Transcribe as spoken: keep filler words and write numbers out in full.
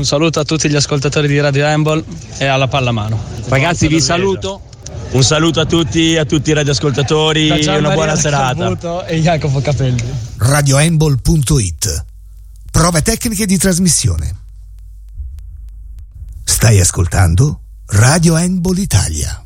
un saluto a tutti gli ascoltatori di Radio Handball e alla pallamano. Ragazzi, vi saluto. Un saluto a tutti, a tutti i radioascoltatori, una buona serata. E Jacopo Capelli. radio handball punto it. Prove tecniche di trasmissione. Stai ascoltando Radio Handball Italia.